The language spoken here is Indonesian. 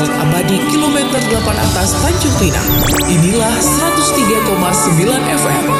Abadi kilometer 8 atas Tanjung Pinang. Inilah 103,9 FM